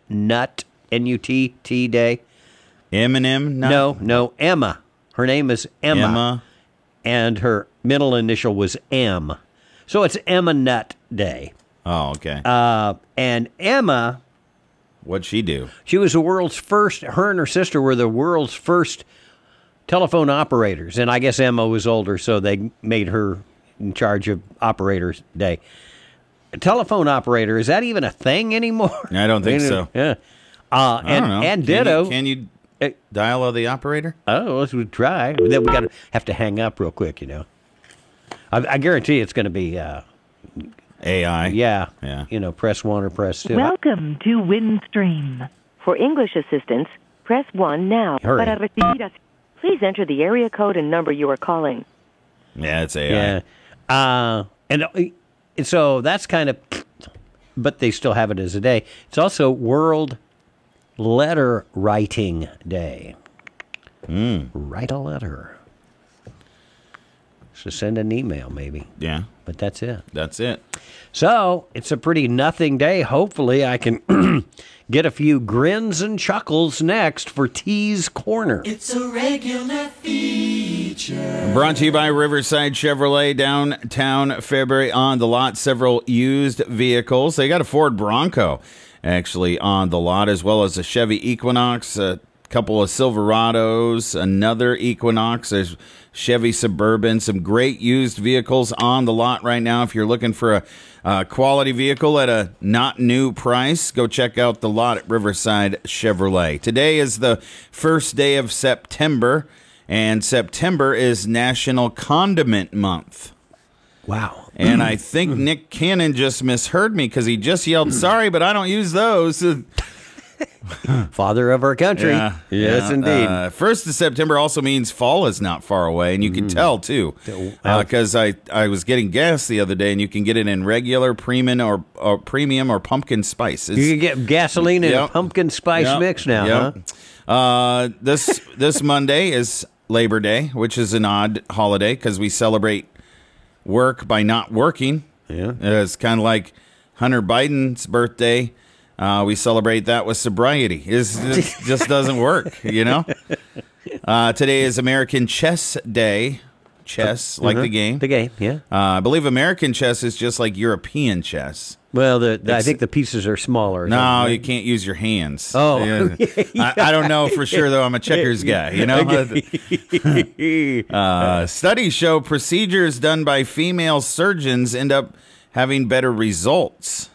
Nutt, N-U-T-T Day. Eminem? No, Emma. Her name is Emma. And her middle initial was M. So it's Emma Nutt Day. Oh, okay. And Emma... What'd she do? She was the world's first... Her and her sister were the world's first telephone operators. And I guess Emma was older, so they made her in charge of Operators Day. A telephone operator, is that even a thing anymore? I don't think so. Yeah. I don't know. And ditto. Can you dial the operator? Oh, let's try. Then we have to hang up real quick, I guarantee it's going to be... AI. Yeah. Yeah. Press 1 or press 2. Welcome to Windstream. For English assistance, press 1 now. Hurry. Para recibir, please enter the area code and number you are calling. Yeah, it's AI. Yeah. And so that's kind of... But they still have it as a day. It's also World Letter Writing Day. Write a letter. So send an email, maybe. Yeah. But that's it. That's it. So it's a pretty nothing day. Hopefully I can get a few grins and chuckles next for T's Corner. It's a regular feature. Brought to you by Riverside Chevrolet, downtown Fairbury. On the lot, several used vehicles. They got a Ford Bronco, actually, on the lot, as well as a Chevy Equinox, a couple of Silverados, another Equinox. There's Chevy Suburban, some great used vehicles on the lot right now. If you're looking for a quality vehicle at a not new price, go check out the lot at Riverside Chevrolet. Today is the first day of September, and September is National Condiment Month. Wow. And I think Nick Cannon just misheard me because he just yelled, "Sorry, but I don't use those." Father of our country. Yes, indeed. 1st of September also means fall is not far away, and you can tell, too. Because I was getting gas the other day, and you can get it in regular, premium, or pumpkin spice. You can get gasoline in a pumpkin spice mix now, huh? This Monday is Labor Day, which is an odd holiday because we celebrate work by not working. Yeah. It's kind of like Hunter Biden's birthday. We celebrate that with sobriety. It just doesn't work, Today is American Chess Day. Chess, like the game. The game, yeah. I believe American chess is just like European chess. Well, I think the pieces are smaller. No, you can't use your hands. Oh. Yeah. I don't know for sure, though. I'm a checkers guy, Studies show procedures done by female surgeons end up having better results.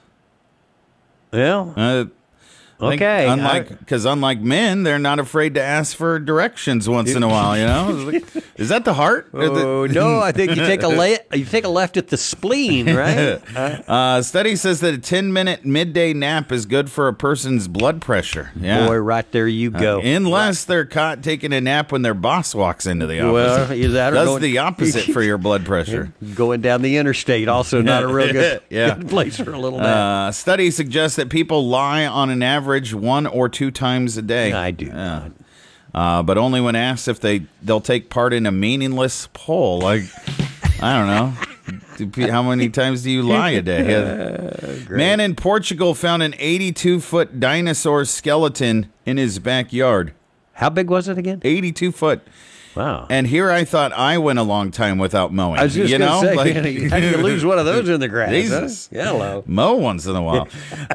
Well, okay. Unlike men, they're not afraid to ask for directions once in a while. Is that the heart? Oh, no, I think you take a left at the spleen, right? Study says that a 10-minute midday nap is good for a person's blood pressure. Yeah. Boy, right there you go. Unless they're caught taking a nap when their boss walks into the office. Well, either that or does the opposite for your blood pressure. Going down the interstate, also not a real good place for a little nap. Study suggests that people lie on an average 1 or 2 times a day. I do not. But only when asked if they'll take part in a meaningless poll. Like, I don't know. How many times do you lie a day? Man in Portugal found an 82-foot dinosaur skeleton in his backyard. How big was it again? 82 foot. Wow. And here I thought I went a long time without mowing. I was just going to say, how do you lose one of those in the grass? Jesus. Huh? Hello. Mow once in a while.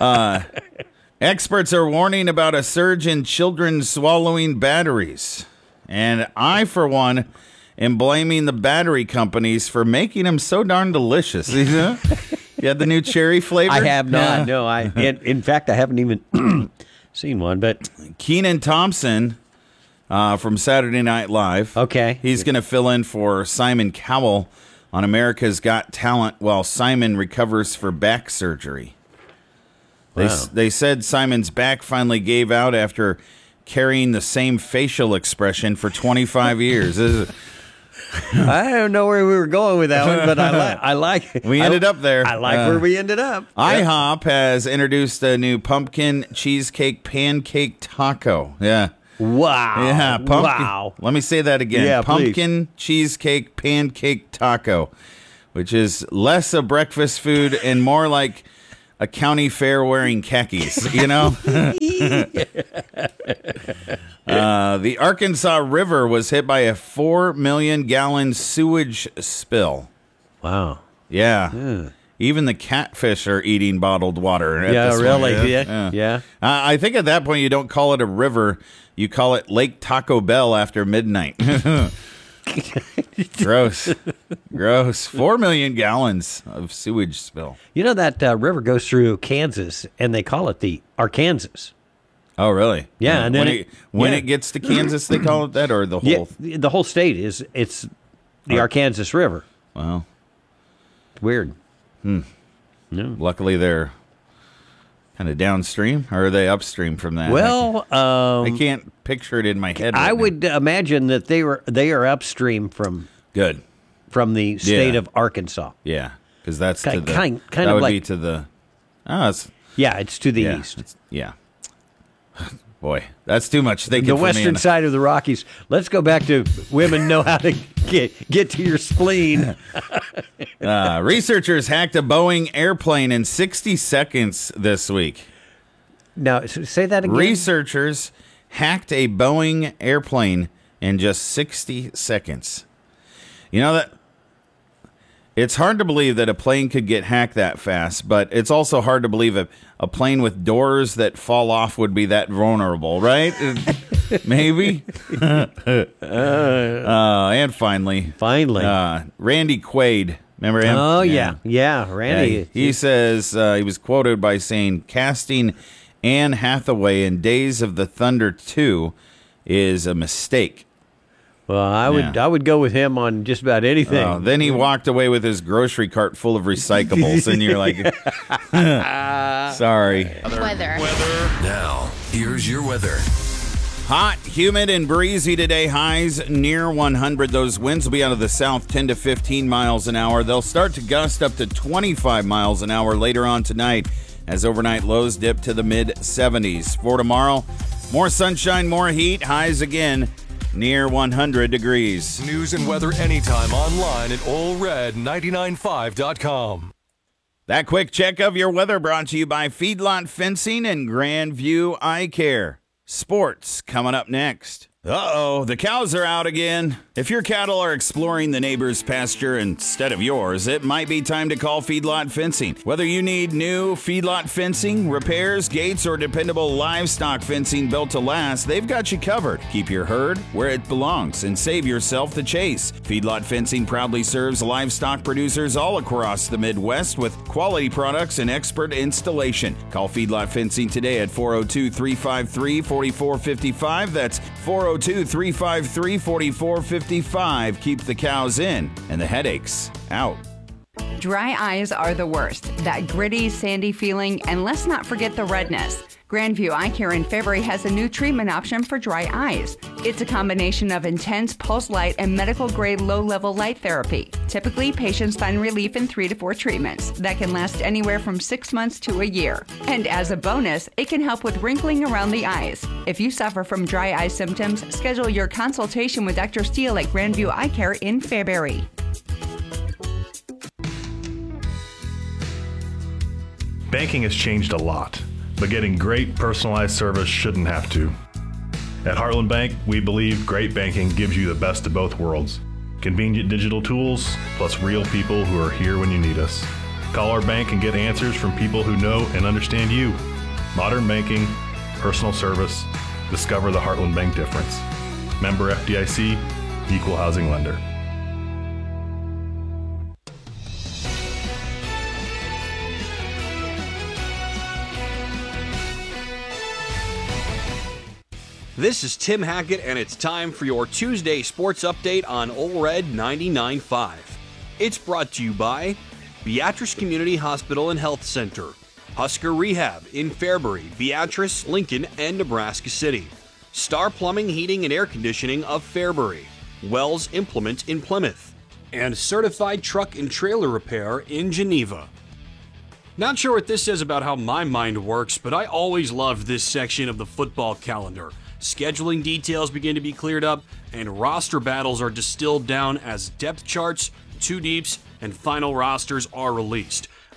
Experts are warning about a surge in children swallowing batteries. And I, for one, am blaming the battery companies for making them so darn delicious. You had the new cherry flavor? I have not. No, in fact, I haven't even seen one. But Kenan Thompson from Saturday Night Live. Okay. He's going to fill in for Simon Cowell on America's Got Talent while Simon recovers for back surgery. They said Simon's back finally gave out after carrying the same facial expression for 25 years. I don't know where we were going with that one, but I like it. We ended up there. I like where we ended up. IHOP has introduced a new pumpkin cheesecake pancake taco. Yeah. Wow. Yeah. Wow. Let me say that again. Yeah, pumpkin cheesecake pancake taco, which is less a breakfast food and more like a county fair wearing khakis, you know? The Arkansas River was hit by a 4 million gallon sewage spill. Wow. Yeah. Even the catfish are eating bottled water. At this really? point. Yeah. I think at that point you don't call it a river. You call it Lake Taco Bell after midnight. Gross. 4 million gallons of sewage spill. You know that river goes through Kansas, and they call it the Arkansas. Oh, really? Yeah, and then when it gets to Kansas, they call it that, or the whole? Yeah, the whole state it's the Arkansas River. Wow. It's weird. Luckily, they're kind of downstream, or are they upstream from that? Well, I can't picture it in my head. I right now. would imagine that they are upstream from Good. the state Yeah. of Arkansas. Yeah, because that's to the kind that of would like- be to the. Oh, it's Yeah, it's to the yeah, east. yeah. Boy, that's too much thinking. The for western me. side of the Rockies. Let's go back to women know how to get to your spleen. Researchers hacked a Boeing airplane in 60 seconds this week. Now, say that again. Researchers hacked a Boeing airplane in just 60 seconds. You know that it's hard to believe that a plane could get hacked that fast, but it's also hard to believe a plane with doors that fall off would be that vulnerable, right? Maybe. And finally, Randy Quaid. Remember him? Oh, yeah. Randy. He says he was quoted by saying, "Casting Anne Hathaway in Days of the Thunder 2 is a mistake." Well, I would go with him on just about anything. Then he walked away with his grocery cart full of recyclables, and you're like, sorry. Weather. Now, here's your weather. Hot, humid, and breezy today. Highs near 100. Those winds will be out of the south, 10 to 15 miles an hour. They'll start to gust up to 25 miles an hour later on tonight as overnight lows dip to the mid-70s. For tomorrow, more sunshine, more heat. Highs again near 100 degrees. News and weather anytime online at allred995.com. That quick check of your weather brought to you by Feedlot Fencing and Grandview Eye Care. Sports coming up next. Uh-oh, the cows are out again. If your cattle are exploring the neighbor's pasture instead of yours, it might be time to call Feedlot Fencing. Whether you need new feedlot fencing, repairs, gates, or dependable livestock fencing built to last, they've got you covered. Keep your herd where it belongs and save yourself the chase. Feedlot Fencing proudly serves livestock producers all across the Midwest with quality products and expert installation. Call Feedlot Fencing today at 402-353-4455. That's 402-353-4455. Keep the cows in and the headaches out. Dry eyes are the worst. That gritty, sandy feeling, and let's not forget the redness. Grandview Eye Care in February has a new treatment option for dry eyes. It's a combination of intense pulse light and medical-grade low-level light therapy. Typically, patients find relief in 3 to 4 treatments that can last anywhere from 6 months to a year. And as a bonus, it can help with wrinkling around the eyes. If you suffer from dry eye symptoms, schedule your consultation with Dr. Steele at Grandview Eye Care in February. Banking has changed a lot, but getting great personalized service shouldn't have to. At Heartland Bank, we believe great banking gives you the best of both worlds. Convenient digital tools, plus real people who are here when you need us. Call our bank and get answers from people who know and understand you. Modern banking, personal service. Discover the Heartland Bank difference. Member FDIC, Equal Housing Lender. This is Tim Hackett, and it's time for your Tuesday sports update on Ole Red 99.5. It's brought to you by Beatrice Community Hospital and Health Center, Husker Rehab in Fairbury, Beatrice, Lincoln, and Nebraska City, Star Plumbing, Heating, and Air Conditioning of Fairbury, Wells Implement in Plymouth, and Certified Truck and Trailer Repair in Geneva. Not sure what this says about how my mind works, but I always loved this section of the football calendar. Scheduling details begin to be cleared up, and roster battles are distilled down as depth charts, two deeps, and final rosters are released.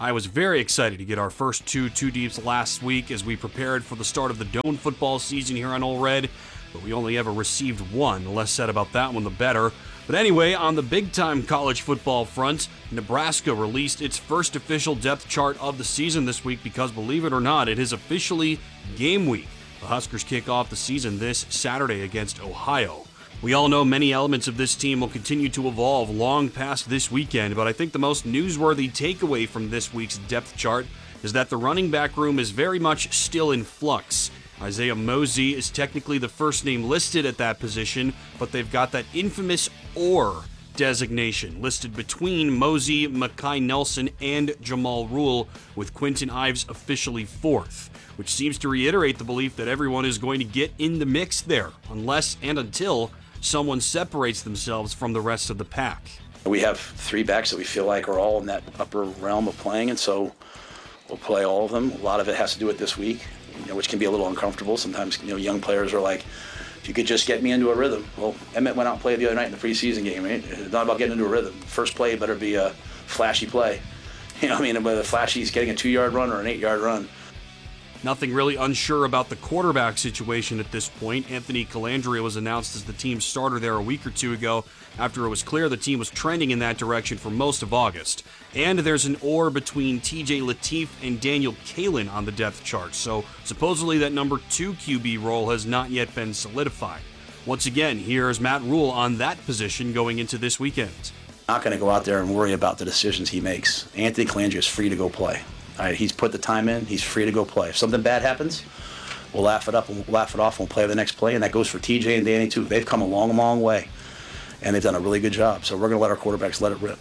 I was very excited to get our first two deeps last week as we prepared for the start of the Doan football season here on Ole Red, but we only ever received one. The less said about that one, the better. But anyway, on the big-time college football front, Nebraska released its first official depth chart of the season this week because, believe it or not, it is officially game week. The Huskers kick off the season this Saturday against Ohio. We all know many elements of this team will continue to evolve long past this weekend, but I think the most newsworthy takeaway from this week's depth chart is that the running back room is very much still in flux. Isaiah Mosey is technically the first name listed at that position, but they've got that infamous "or" designation listed between Mosey, Mekhi Nelson, and Jamal Rule, with Quinton Ives officially fourth, which seems to reiterate the belief that everyone is going to get in the mix there, unless and until someone separates themselves from the rest of the pack. We have 3 backs that we feel like are all in that upper realm of playing, and so we'll play all of them. A lot of it has to do with this week, which can be a little uncomfortable. Sometimes, young players are like, if you could just get me into a rhythm. Well, Emmett went out and played the other night in the preseason game, right? It's not about getting into a rhythm. First play better be a flashy play. Whether flashy is getting a 2-yard run or an 8-yard run. Nothing really unsure about the quarterback situation at this point. Anthony Calandria was announced as the team's starter there a week or two ago after it was clear the team was trending in that direction for most of August. And there's an "or" between TJ Lateef and Daniel Kalen on the depth chart, so supposedly that number 2 QB role has not yet been solidified. Once again, here's Matt Rule on that position going into this weekend. Not going to go out there and worry about the decisions he makes. Anthony Calandria is free to go play. All right, he's put the time in. He's free to go play. If something bad happens, we'll laugh it up and we'll laugh it off and we'll play the next play, and that goes for TJ and Danny too. They've come a long, long way, and they've done a really good job. So we're going to let our quarterbacks let it rip.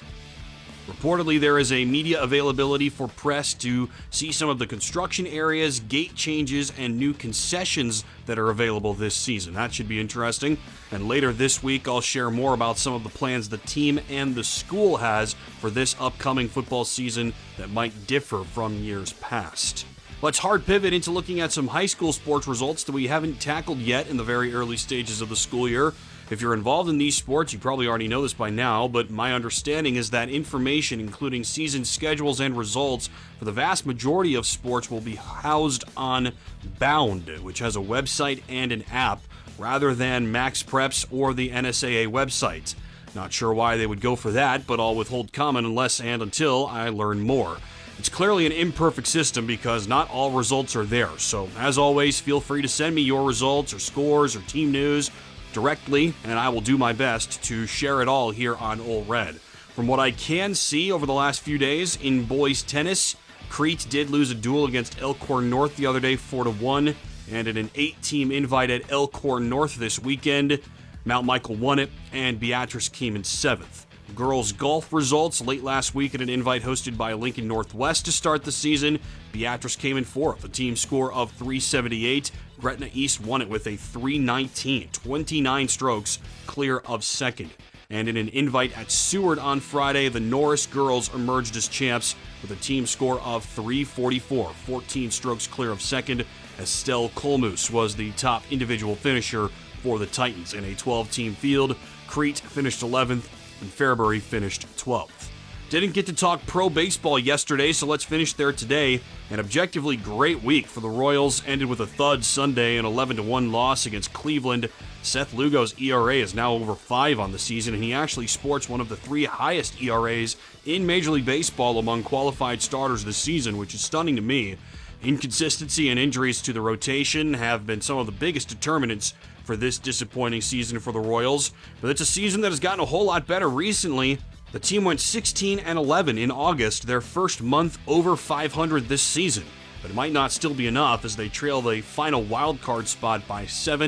Reportedly, there is a media availability for press to see some of the construction areas, gate changes, and new concessions that are available this season. That should be interesting. And later this week, I'll share more about some of the plans the team and the school has for this upcoming football season that might differ from years past. Let's hard pivot into looking at some high school sports results that we haven't tackled yet in the very early stages of the school year. If you're involved in these sports, you probably already know this by now, but my understanding is that information, including season schedules and results, for the vast majority of sports will be housed on Bound, which has a website and an app, rather than Max Preps or the NSAA website. Not sure why they would go for that, but I'll withhold comment unless and until I learn more. It's clearly an imperfect system because not all results are there, so as always, feel free to send me your results or scores or team news directly, and I will do my best to share it all here on Ole Red. From what I can see over the last few days in boys tennis, Crete did lose a duel against Elkhorn North the other day 4-1, and in an 8-team invite at Elkhorn North this weekend, Mount Michael won it, and Beatrice came in 7th. Girls golf results late last week at an invite hosted by Lincoln Northwest to start the season. Beatrice came in 4th, a team score of 378. Gretna East won it with a 319, 29 strokes clear of 2nd. And in an invite at Seward on Friday, the Norris girls emerged as champs with a team score of 344, 14 strokes clear of 2nd. Estelle Colmus was the top individual finisher for the Titans in a 12-team field. Crete finished 11th. And Fairbury finished 12th. Didn't get to talk pro baseball yesterday, so let's finish there today. An objectively great week for the Royals ended with a thud Sunday, an 11-1 loss against Cleveland. Seth Lugo's ERA is now over 5 on the season, and he actually sports one of the 3 highest ERAs in Major League Baseball among qualified starters this season, which is stunning to me. Inconsistency and injuries to the rotation have been some of the biggest determinants for this disappointing season for the Royals, but it's a season that has gotten a whole lot better recently. The team went 16-11 in August, their first month over 500 this season, but it might not still be enough as they trail the final wildcard spot by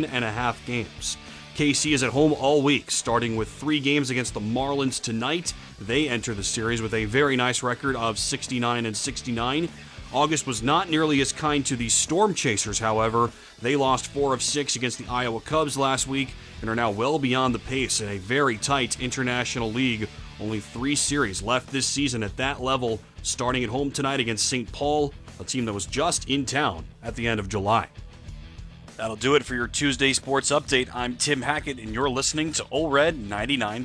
7.5 games. KC is at home all week, starting with 3 games against the Marlins tonight. They enter the series with a very nice record of 69-69. August was not nearly as kind to the Storm Chasers, however. They lost 4 of 6 against the Iowa Cubs last week and are now well beyond the pace in a very tight international league. Only 3 series left this season at that level, starting at home tonight against St. Paul, a team that was just in town at the end of July. That'll do it for your Tuesday Sports Update. I'm Tim Hackett, and you're listening to Ole Red 99.5.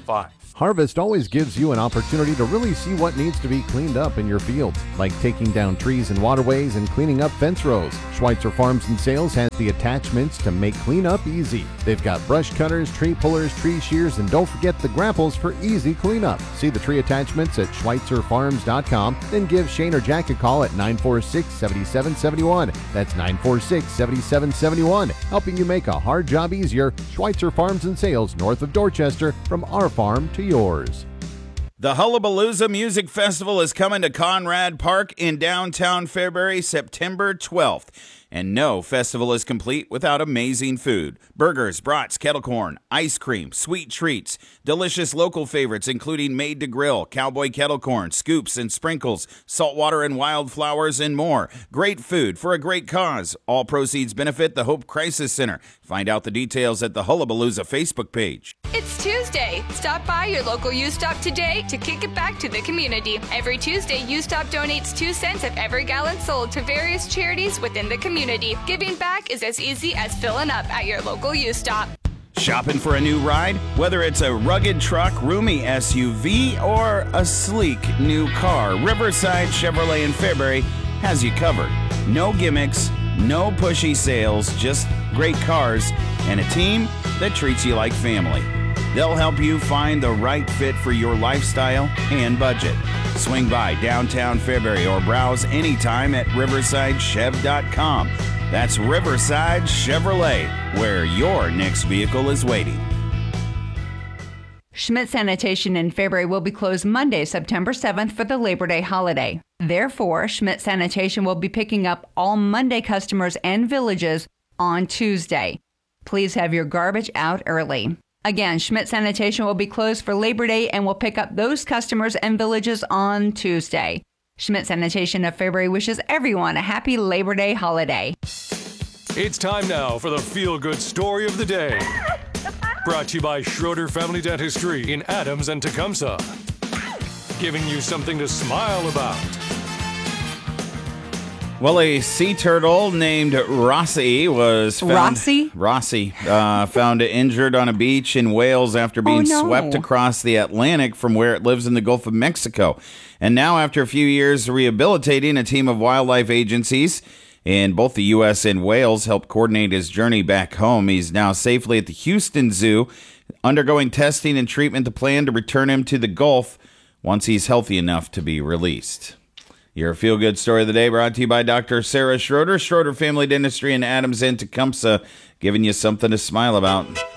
Harvest always gives you an opportunity to really see what needs to be cleaned up in your fields, like taking down trees and waterways and cleaning up fence rows. Schweitzer Farms and Sales has the attachments to make cleanup easy. They've got brush cutters, tree pullers, tree shears, and don't forget the grapples for easy cleanup. See the tree attachments at schweitzerfarms.com, then give Shane or Jack a call at 946-7771. That's 946-7771, helping you make a hard job easier. Schweitzer Farms and Sales, north of Dorchester, from our farm to yours. The Hullabalooza Music Festival is coming to Conrad Park in downtown Fairbury, September 12th. And no festival is complete without amazing food. Burgers, brats, kettle corn, ice cream, sweet treats, delicious local favorites including Made to Grill, Cowboy Kettle Corn, scoops and sprinkles, saltwater and wildflowers, and more. Great food for a great cause. All proceeds benefit the Hope Crisis Center. Find out the details at the Hullabalooza Facebook page. It's Tuesday. Stop by your local U-Stop today to kick it back to the community. Every Tuesday, U-Stop donates 2 cents of every gallon sold to various charities within the community. Giving back is as easy as filling up at your local U-Stop. Shopping for a new ride? Whether it's a rugged truck, roomy SUV, or a sleek new car, Riverside Chevrolet in Fairbury has you covered. No gimmicks, no pushy sales, just great cars and a team that treats you like family. They'll help you find the right fit for your lifestyle and budget. Swing by downtown Fairbury or browse anytime at riversidechev.com. That's Riverside Chevrolet, where your next vehicle is waiting. Schmidt Sanitation in Fairbury will be closed Monday, September 7th for the Labor Day holiday. Therefore, Schmidt Sanitation will be picking up all Monday customers and villages on Tuesday. Please have your garbage out early. Again, Schmidt Sanitation will be closed for Labor Day and will pick up those customers and villages on Tuesday. Schmidt Sanitation of Fairbury wishes everyone a happy Labor Day holiday. It's time now for the feel-good story of the day. Brought to you by Schroeder Family Dentistry in Adams and Tecumseh. Giving you something to smile about. Well, a sea turtle named Rossi was found... Rossi, found injured on a beach in Wales after being swept across the Atlantic from where it lives in the Gulf of Mexico. And now, after a few years rehabilitating, a team of wildlife agencies in both the U.S. and Wales helped coordinate his journey back home. He's now safely at the Houston Zoo, undergoing testing and treatment to plan to return him to the Gulf once he's healthy enough to be released. Your feel-good story of the day brought to you by Dr. Sarah Schroeder, Schroeder Family Dentistry in Adams and Tecumseh, giving you something to smile about.